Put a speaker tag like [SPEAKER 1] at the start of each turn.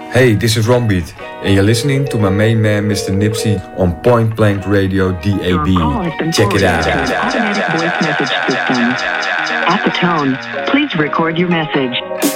[SPEAKER 1] Hey, this is Rombeat, and you're listening to my main man, Mr. Nipsey, on Point Blank Radio DAB. Check it out.
[SPEAKER 2] Automatic voice message system. At the tone, please record your message.